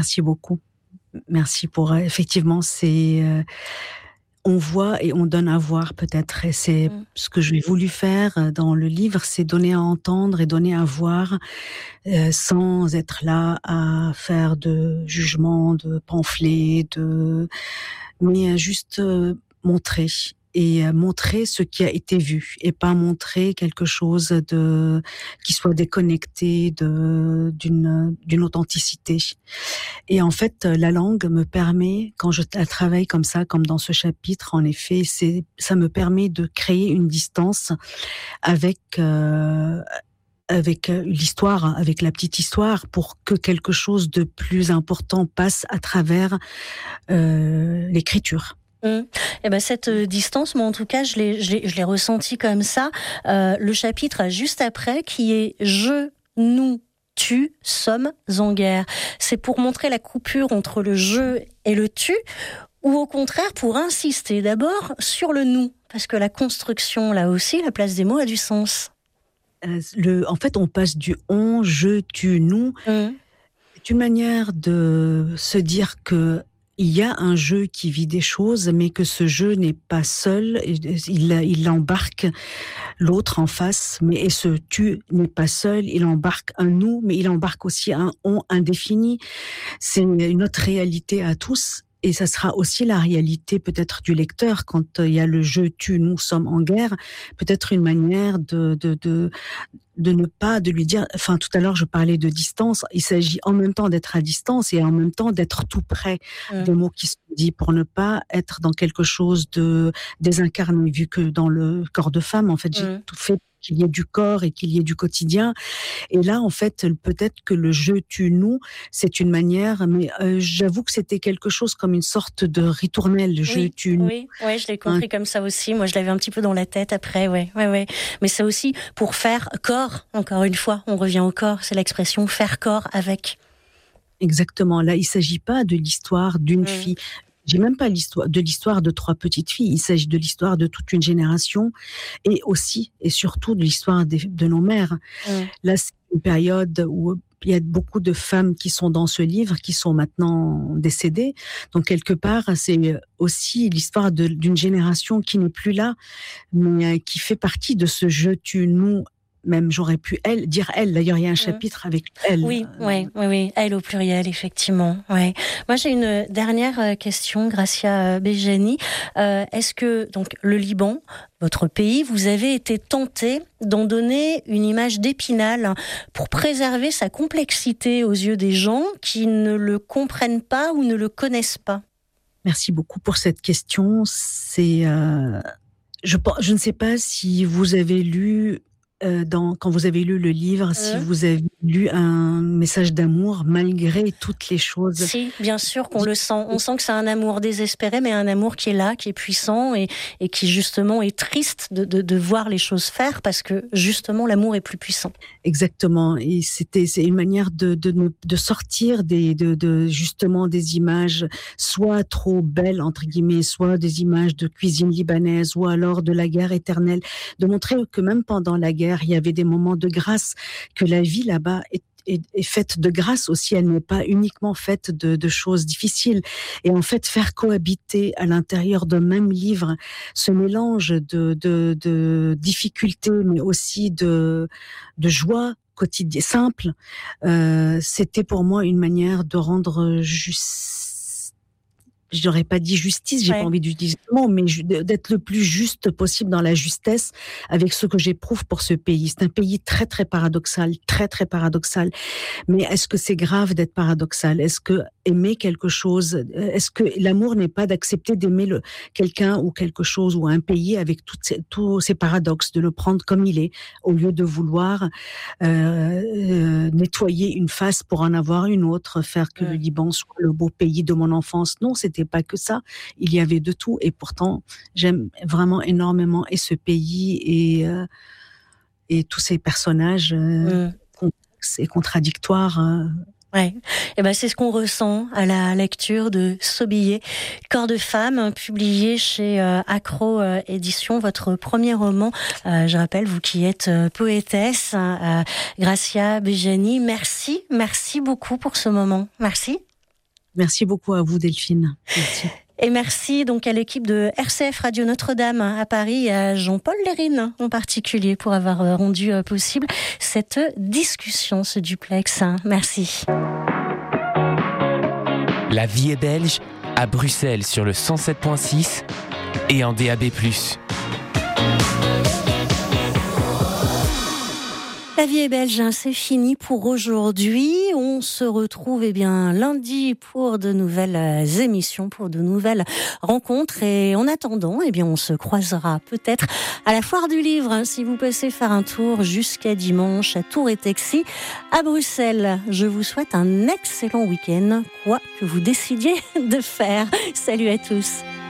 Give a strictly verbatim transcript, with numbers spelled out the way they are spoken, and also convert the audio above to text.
Merci beaucoup. Merci pour, heu, effectivement, c'est, heu, on voit et on donne à voir peut-être et c'est Mmh. ce que j'ai voulu faire, heu, dans le livre, c'est donner à entendre et donner à voir, heu, sans être là à faire de jugement, de pamphlets, de mais juste, heu, montrer et heu, montrer ce qui a été vu et pas montrer quelque chose de qui soit déconnecté de d'une d'une authenticité et en fait, la langue me permet, quand je la travaille comme ça, comme dans ce chapitre, en effet, c'est ça me permet de créer une distance avec, heu, avec, heu, l'histoire, avec la petite histoire pour que quelque chose de plus important passe à travers, heu, l'écriture. Mmh. Et bah, cette, heu, distance, moi, en tout cas, je l'ai je l'ai je l'ai ressentie comme ça. Heu, le chapitre juste après qui est: «Je, nous, tu sommes en guerre». C'est pour montrer la coupure entre le «je» et le «tu» ou au contraire pour insister d'abord sur le «nous»? Parce que la construction, là aussi, la place des mots a du sens. Heu, s le en fait, on passe du «on», «je», «tu», «nous». Mmh. C'est une manière de se dire qu'il y a un «je» qui vit des choses, mais que ce «je» n'est pas seul et d il il embarque l'autre en face, mais et ce «tu» n'est pas seul, il embarque un «nous», mais il embarque aussi un «on» indéfini. C'est une une autre réalité à tous et ça sera aussi la réalité peut-être du lecteur quand, heu, il y a le «je», «tu», «nous sommes en guerre». Peut-être une manière de de de de ne pas de lui dire enfin, tout à l'heure, je parlais de distance. Il s'agit en même temps d'être à distance et en même temps d'être tout près Mmh. des mots qui sont dits pour ne pas être dans quelque chose de désincarné. Vu que dans le corps de femme, en fait, j'ai Mmh. tout fait qu'il y ait du corps et qu'il y ait du quotidien et là, en fait, peut-être que le «je», «tu», «nous», c'est une manière mais heu, j'avoue que c'était quelque chose comme une sorte de ritournelle. «Je», Oui, «tu», «nous», oui, ouais, je l'ai hein. compris comme ça aussi. Moi, je l'avais un petit peu dans la tête après, ouais, ouais, ouais. Mais c'est aussi pour faire corps, encore une fois, on revient au corps, c'est l'expression «faire corps avec». Exactement. Là, il s'agit pas de l'histoire d'une Mmh. fille. J'ai même pas l'histoire de l'histoire de trois petites filles. Il s'agit de l'histoire de toute une génération et aussi et surtout de l'histoire des de nos mères. Mmh. Là, c'est une période où il y a beaucoup de femmes qui sont dans ce livre, qui sont maintenant décédées. Donc quelque part, c'est, heu, aussi l'histoire de d'une génération qui n'est plus là, mais, heu, qui fait partie de ce «je», «tu», «nous». Même j'aurais pu elle dire «elles». D'ailleurs, il y a un Mmh. chapitre avec «elles», Oui, ouais, heu oui, oui, elles au pluriel, effectivement, ouais. Moi, j'ai une, heu, dernière, heu, question, Gracia, heu, Bejani. Heu, est-ce que donc le Liban, votre pays, vous avez été tentée d'en donner une image d'Épinal pour préserver sa complexité aux yeux des gens qui ne le comprennent pas ou ne le connaissent pas? Merci beaucoup pour cette question. C'est, heu, je pen je ne sais pas si vous avez lu, heu, dans quand vous avez lu le livre, si Mmh. vous avez lu un message d'amour malgré toutes les choses Si, bien sûr qu'on di le sent. On sent que c'est un amour désespéré, mais un amour qui est là, qui est puissant et et qui justement est triste de de de voir les choses faire parce que justement l'amour est plus puissant. Exactement et c'était c'est une manière de de ne de sortir des de de justement des images soit trop «belles» entre guillemets, soit des images de cuisine libanaise ou alors de la guerre éternelle. De montrer que même pendant la guerre, il y avait des moments de grâce, que la vie là-bas est est est faite de grâce aussi, elle n'est pas uniquement faite de de choses difficiles et en fait, faire cohabiter à l'intérieur d'un même livre, ce mélange de de de difficultés, mais aussi de de joie quotidie simple, heu, c'était pour moi une manière de rendre jus j'aurais pas dit justice, j'ai pas Ouais. envie d'utiliser ce mot, mais ju de d'être le plus juste possible dans la justesse avec ce que j'éprouve pour ce pays. C'est un pays très, très paradoxal, très, très paradoxal. Mais est-ce que c'est grave d'être paradoxal? Est-ce que aimer quelque chose, heu, est-ce que l'amour n'est pas d'accepter d'aimer le quelqu'un ou quelque chose ou un pays avec toutes ces tous ces paradoxes, de le prendre comme il est, au lieu de vouloir, heu heu, nettoyer une face pour en avoir une autre, faire que le Mmh. Liban soit le beau pays de mon enfance. Non, c'était pas que ça. Il y avait de tout et pourtant, j'aime vraiment énormément et ce pays et heu et tous ces personnages, heu, Mmh. complexes et contradictoires, heu Ouais et bah, c'est ce qu'on ressent à la lecture de Sobillé, Corps de femme, publié chez, heu, Accro, heu, Éditions, votre premier roman. Heu, je rappelle, vous qui êtes, heu, poétesse, heu, Gracia Bejani, merci, merci beaucoup pour ce moment. Merci. Merci beaucoup à vous, Delphine. Merci. Et merci donc à l'équipe de R C F Radio Notre-Dame à Paris et à Jean-Paul Lérine en particulier pour avoir rendu possible cette discussion, ce duplex. Merci. La vie est belge à Bruxelles sur le cent sept virgule six et en D A B plus. La vie est belge, c'est fini pour aujourd'hui. On se retrouve eh bien lundi pour de nouvelles émissions, pour de nouvelles rencontres. Et en attendant, eh bien on se croisera peut-être à la Foire du Livre si vous passez faire un tour jusqu'à dimanche à Tour et Taxi à Bruxelles. Je vous souhaite un excellent week-end, quoi que vous décidiez de faire. Salut à tous.